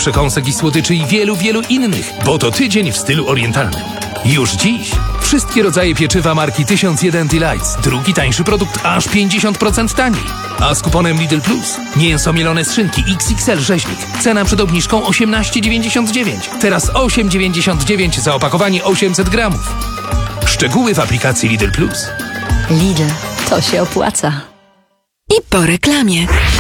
przekąsek i słodyczy i wielu, wielu innych, bo to tydzień w stylu orientalnym. Już dziś wszystkie rodzaje pieczywa marki 1001 Delights. Drugi tańszy produkt aż 50% taniej. A z kuponem Lidl Plus mięso mielone z szynki XXL rzeźnik. Cena przed obniżką 18,99. Teraz 8,99 za opakowanie 800 gramów. Szczegóły w aplikacji Lidl Plus. Lidl, to się opłaca. I po reklamie.